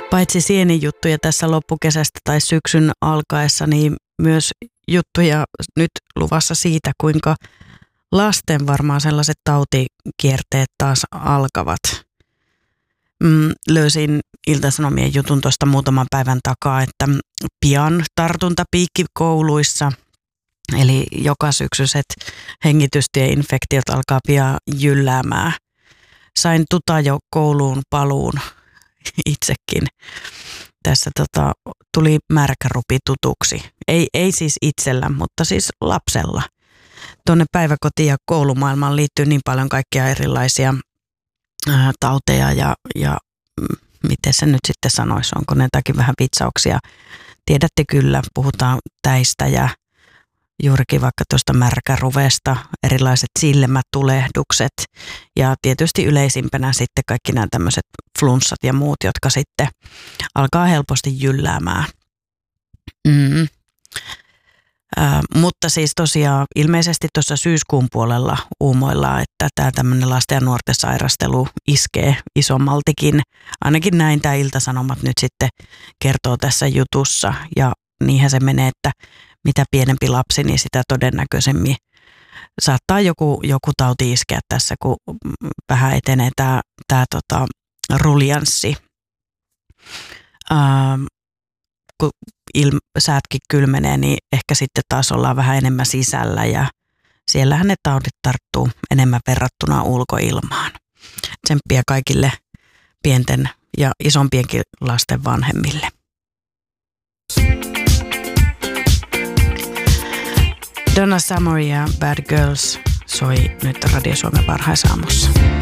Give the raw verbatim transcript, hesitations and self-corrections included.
Paitsi sienijuttuja tässä loppukesästä tai syksyn alkaessa, niin myös juttuja nyt luvassa siitä, kuinka lasten varmaan sellaiset tautikierteet taas alkavat. Mm, löysin Ilta-Sanomien jutun tuosta muutaman päivän takaa, että pian tartuntapiikki kouluissa, eli joka syksyiset hengitystieinfektiot alkaa pian jylläämään. Sain tuta jo kouluun paluun itsekin. Tässä tota, tuli märkärupi tutuksi. Ei, ei siis itsellä, mutta siis lapsella. Tuonne päiväkoti- ja koulumaailmaan liittyy niin paljon kaikkia erilaisia ää, tauteja ja, ja miten se nyt sitten sanoisi, onko ne jotakin vähän vitsauksia. Tiedätte kyllä, puhutaan täistä ja juurikin vaikka tuosta märkäruvesta, erilaiset silmätulehdukset ja tietysti yleisimpänä sitten kaikki nämä tämmöiset flunssat ja muut, jotka sitten alkaa helposti jylläämään. Mm. Äh, mutta siis tosiaan ilmeisesti tuossa syyskuun puolella uumoillaan, että tämä tämmöinen lasten ja nuorten sairastelu iskee isommaltikin. Ainakin näin tämä Ilta-Sanomat nyt sitten kertoo tässä jutussa ja niinhän se menee, että mitä pienempi lapsi, niin sitä todennäköisemmin saattaa joku, joku tauti iskeä tässä, kun vähän etenee tämä, tämä tota, ruljanssi. Ähm, kun il, säätkin kylmenee, niin ehkä sitten taas ollaan vähän enemmän sisällä ja siellähän ne taudit tarttuu enemmän verrattuna ulkoilmaan. Tsemppiä kaikille pienten ja isompienkin lasten vanhemmille. Donna Summer ja Bad Girls soi nyt Radio Suomen varhaisaamussa.